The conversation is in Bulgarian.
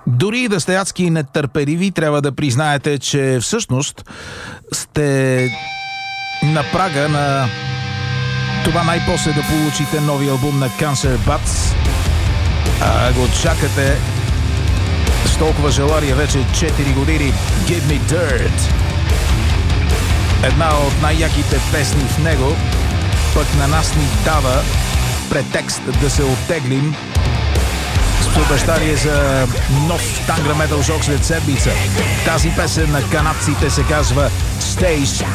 Дори да сте адски нетърпеливи, трябва да признаете, че всъщност сте на прага на това най-после да получите нови албум на Cancer Bats. Го чакате с толкова желание вече 4 години. Give Me Dirt. Една от най-яките песни в него, пък на нас ни дава претекст да се оттеглим с обещание за нов тангра метал жок след седмица. Тази песен на канадците се казва Stays